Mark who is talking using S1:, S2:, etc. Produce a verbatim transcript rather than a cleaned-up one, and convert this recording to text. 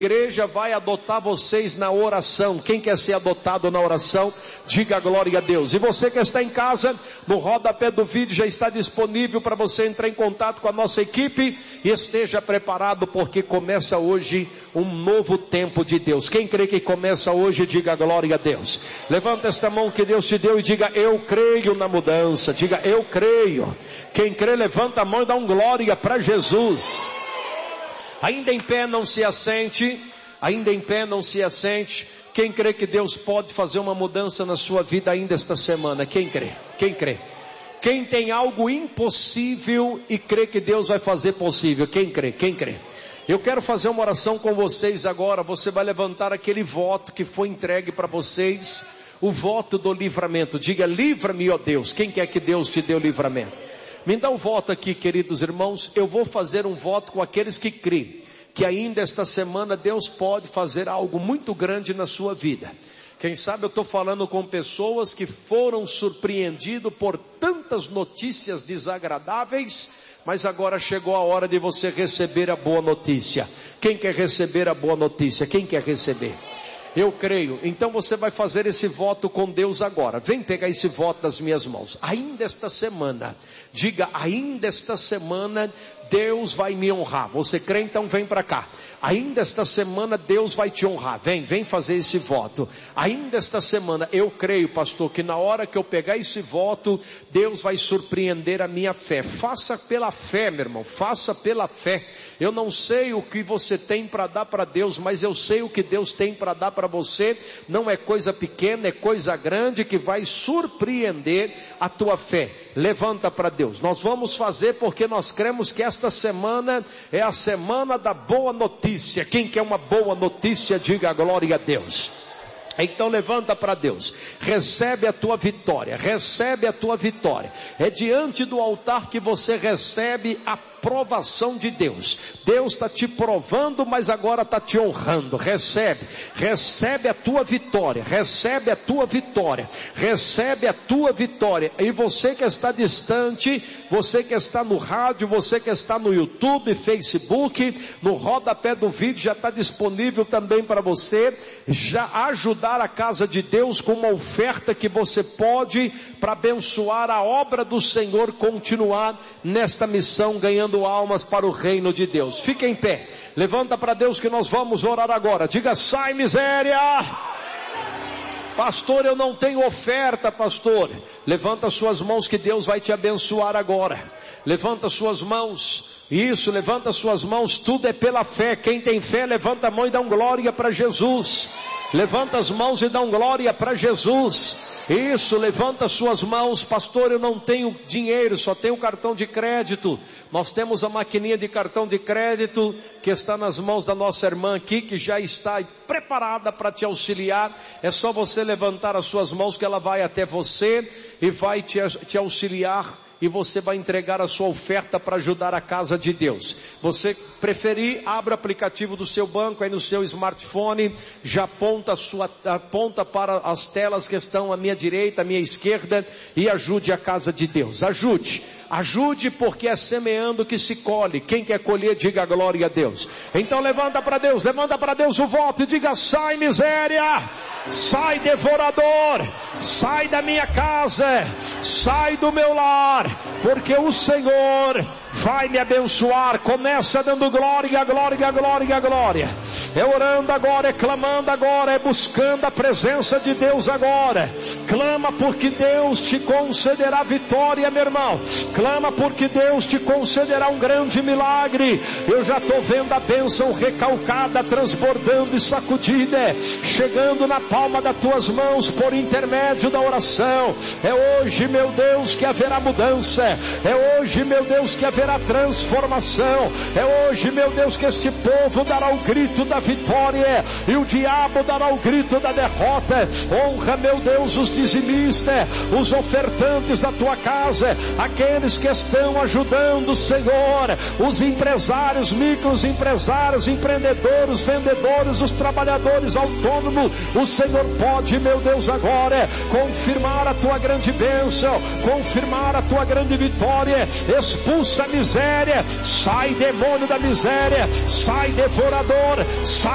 S1: A igreja vai adotar vocês na oração. Quem quer ser adotado na oração, diga glória a Deus. E você que está em casa, no rodapé do vídeo já está disponível para você entrar em contato com a nossa equipe. E esteja preparado, porque começa hoje um novo tempo de Deus. Quem crê que começa hoje, diga glória a Deus. Levanta esta mão que Deus te deu e diga: eu creio na mudança. Diga: eu creio. Quem crê, levanta a mão e dá um glória para Jesus. Ainda em pé, não se assente. Ainda em pé, não se assente. Quem crê que Deus pode fazer uma mudança na sua vida ainda esta semana? Quem crê? Quem crê? Quem tem algo impossível e crê que Deus vai fazer possível? Quem crê? Quem crê? Eu quero fazer uma oração com vocês agora. Você vai levantar aquele voto que foi entregue para vocês. O voto do livramento. Diga: livra-me, ó Deus. Quem quer que Deus te dê o livramento? Me dá um voto aqui, queridos irmãos. Eu vou fazer um voto com aqueles que creem que ainda esta semana Deus pode fazer algo muito grande na sua vida. Quem sabe eu estou falando com pessoas que foram surpreendidas por tantas notícias desagradáveis, mas agora chegou a hora de você receber a boa notícia. Quem quer receber a boa notícia? Quem quer receber? Eu creio. Então você vai fazer esse voto com Deus agora. Vem pegar esse voto das minhas mãos. Ainda esta semana, diga: ainda esta semana Deus vai me honrar. Você crê? Então vem para cá. Ainda esta semana Deus vai te honrar. Vem, vem fazer esse voto. Ainda esta semana, eu creio, pastor, que na hora que eu pegar esse voto, Deus vai surpreender a minha fé. Faça pela fé, meu irmão. Faça pela fé. Eu não sei o que você tem para dar para Deus, mas eu sei o que Deus tem para dar para você. Não é coisa pequena, é coisa grande que vai surpreender a tua fé. Levanta para Deus. Nós vamos fazer porque nós cremos que esta semana é a semana da boa notícia. Quem quer uma boa notícia, diga glória a Deus. Então levanta para Deus. Recebe a tua vitória. Recebe a tua vitória. É diante do altar que você recebe a provação de Deus. Deus está te provando, mas agora está te honrando. Recebe. Recebe a tua vitória. Recebe a tua vitória. Recebe a tua vitória. E você que está distante, você que está no rádio, você que está no YouTube, Facebook, no rodapé do vídeo já está disponível também para você já ajudar a casa de Deus com uma oferta que você pode para abençoar a obra do Senhor, continuar nesta missão ganhando almas para o reino de Deus. Fica em pé, levanta para Deus que nós vamos orar agora. Diga: sai miséria. Pastor, eu não tenho oferta, pastor. Levanta suas mãos que Deus vai te abençoar agora. Levanta suas mãos. Isso, levanta suas mãos. Tudo é pela fé. Quem tem fé, levanta a mão e dá um glória para Jesus. Levanta as mãos e dá um glória para Jesus. Isso, levanta suas mãos. Pastor, eu não tenho dinheiro, só tenho cartão de crédito. Nós temos a maquininha de cartão de crédito que está nas mãos da nossa irmã aqui, que já está preparada para te auxiliar. É só você levantar as suas mãos que ela vai até você e vai te, te auxiliar. E você vai entregar a sua oferta para ajudar a casa de Deus. Você preferir, abra o aplicativo do seu banco aí no seu smartphone, já aponta, a sua, aponta para as telas que estão à minha direita, à minha esquerda, e ajude a casa de Deus. Ajude, ajude, porque é semeando que se colhe. Quem quer colher, diga glória a Deus. Então levanta para Deus, levanta para Deus o voto e diga: sai miséria, sai devorador, sai da minha casa, sai do meu lar, porque o Senhor vai me abençoar. Começa dando glória, glória, glória, glória. É orando agora, é clamando agora, é buscando a presença de Deus agora. Clama porque Deus te concederá vitória, meu irmão. Clama porque Deus te concederá um grande milagre. Eu já estou vendo a bênção recalcada, transbordando e sacudida, chegando na palma das tuas mãos por intermédio da oração. É hoje, meu Deus, que haverá mudança. É hoje, meu Deus, que haverá transformação. É hoje, meu Deus, que este povo dará o grito da vitória e o diabo dará o grito da derrota. Honra, meu Deus, os dizimistas, os ofertantes da tua casa, aqueles que estão ajudando, Senhor, os empresários, microempresários, empreendedores, vendedores, os trabalhadores autônomos. O Senhor pode, meu Deus, agora confirmar a tua grande bênção, confirmar a tua grande vitória. Expulsa a miséria, sai demônio da miséria, sai devorador, sai